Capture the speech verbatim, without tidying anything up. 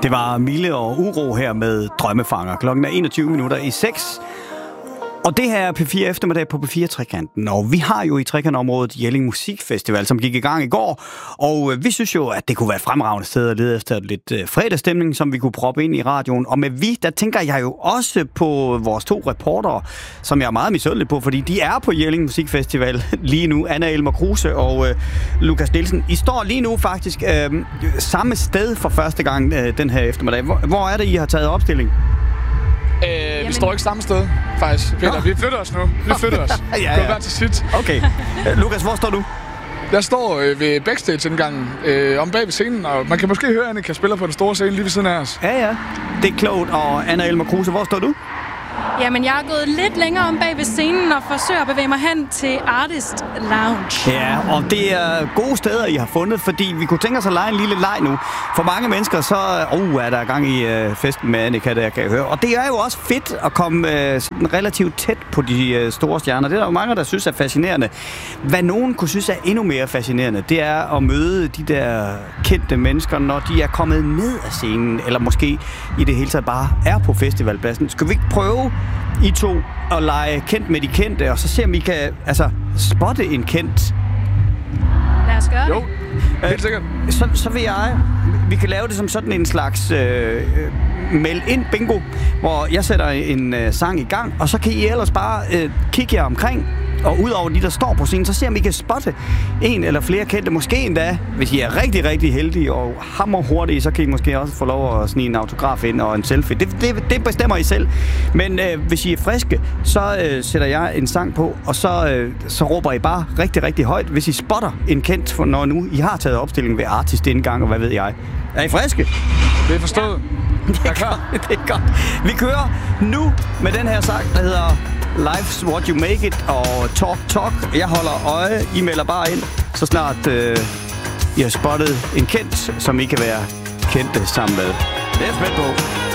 Det var Mille og Uro her med Drømmefanger. Klokken er enogtyve minutter i seks. Og det her er P fire eftermiddag på P fire Trekanten. Og vi har jo i Trekantområdet Jelling Musikfestival, som gik i gang i går. Og vi synes jo, at det kunne være et fremragende sted at lede efter lidt fredagsstemning, som vi kunne proppe ind i radioen. Og med vi, der tænker jeg jo også på vores to reportere, som jeg er meget misundelig på, fordi de er på Jelling Musikfestival lige nu. Anna Elmer Kruse og øh, Lukas Nielsen. I står lige nu faktisk øh, samme sted for første gang øh, den her eftermiddag. Hvor, hvor er det, I har taget opstilling? Øh, vi står ikke samme sted, faktisk, Peter. Nå. Vi flytter os nu. Vi flytter os. ja, ja. Gå hver til sit. Okay. Lukas, hvor står du? Jeg står øh, ved backstage-indgangen øh, om bag ved scenen, og man kan måske høre, at Annika spiller på den store scene lige ved siden af os. Ja, ja. Det er klogt. Og Anna Elmer Kruse, hvor står du? Jamen, jeg er gået lidt længere om bag ved scenen og forsøger at bevæge mig hen til Artist Lounge. Ja, og det er gode steder, I har fundet, fordi vi kunne tænke os at lege en lille leg nu. For mange mennesker, så uh, er der gang i uh, festen med Annika, der kan jeg høre. Og det er jo også fedt at komme uh, sådan relativt tæt på de uh, store stjerner. Det er der jo mange, der synes er fascinerende. Hvad nogen kunne synes er endnu mere fascinerende, det er at møde de der kendte mennesker, når de er kommet ned af scenen, eller måske i det hele taget bare er på festivalpladsen. Skal vi ikke prøve I to at lege kendt med de kendte, og så se om I kan altså, spotte en kendt? Lad os gøre jo, det. Helt sikkert. Øh, så, så vil jeg... Vi kan lave det som sådan en slags øh, meld ind bingo, hvor jeg sætter en øh, sang i gang, og så kan I ellers bare øh, kigge jer omkring, og ud over de, der står på scenen, så ser om I kan spotte en eller flere kendte. Måske endda, hvis I er rigtig, rigtig heldige og hammer hurtige, så kan I måske også få lov at snige en autograf ind og en selfie. Det, det, det bestemmer I selv. Men øh, hvis I er friske, så øh, sætter jeg en sang på, og så, øh, så råber I bare rigtig, rigtig højt, hvis I spotter en kendt, for når nu I har taget opstilling ved artist indgang, og hvad ved jeg. Er I friske? Det er forstået. Ja. Det er klar. Det er godt. Vi kører nu med den her sang, der hedder Life's What You Make It og Talk Talk. Jeg holder øje. I melder bare ind, så snart øh, I har spottet en kendt, som I kan være kendte sammen med. Det er jeg spændt på.